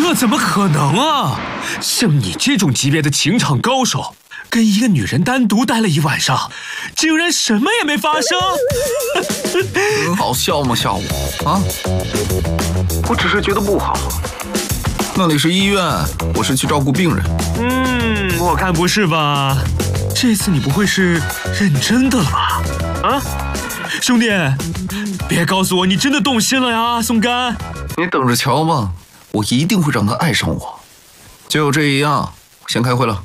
这怎么可能啊！像你这种级别的情场高手，跟一个女人单独待了一晚上，竟然什么也没发生。 很好笑吗？笑我啊？ 我只是觉得不好。 那里是医院，我是去照顾病人。 我看不是吧？这次你不会是认真的了吧？啊，兄弟，别告诉我你真的动心了呀，宋干！ 你等着瞧吧，我一定会让他爱上我。就这样，先开会了。